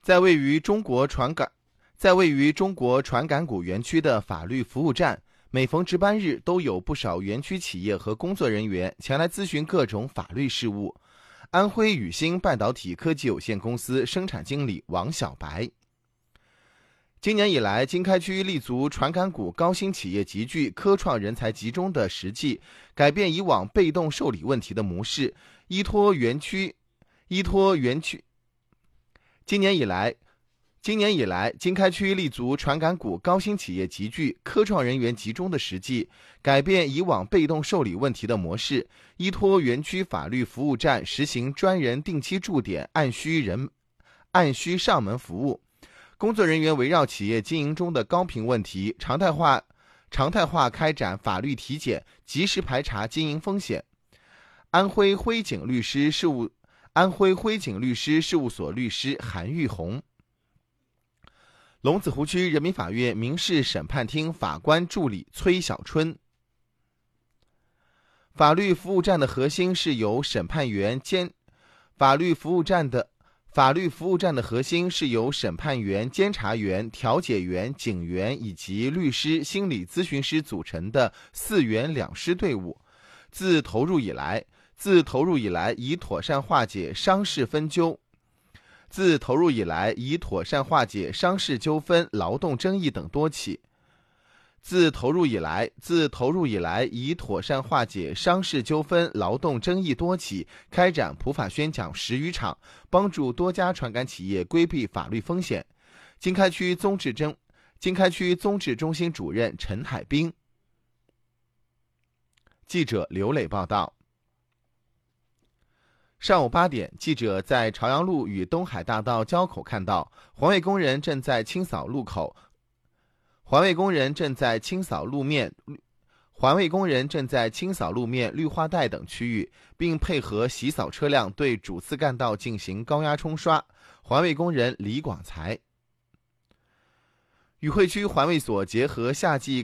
在位于中国传感谷园区的法律服务站，每逢值班日都有不少园区企业和工作人员前来咨询各种法律事务。安徽宇星半导体科技有限公司生产经理王小白。今年以来，经开区立足传感谷高新企业集聚、科创人才集中的实际，改变以往被动受理问题的模式，依托园区。今年以来，经开区立足传感谷高新企业集聚、科创人员集中的实际，改变以往被动受理问题的模式，依托园区法律服务站实行专人定期驻点按需上门服务。工作人员围绕企业经营中的高频问题，常态化开展法律体检，及时排查经营风险。安徽徽景律师事务所律师韩玉红。龙子湖区人民法院民事审判厅法官助理崔小春。法律服务站的核心是由法律服务站的核心是由审判员、监察员、调解员、警员以及律师、心理咨询师组成的4员2师队伍。自投入以来，以妥善化解商事纠纷、劳动争议等多起。开展普法宣讲10余场，帮助多家传感企业规避法律风险。经开区综治中心主任陈海滨。记者刘磊报道。上午8点，记者在朝阳路与东海大道交口看到环卫工人正在清扫路面、绿化带等区域，并配合洗扫车辆对主次干道进行高压冲刷。环卫工人李广才。与会区环卫所结合夏季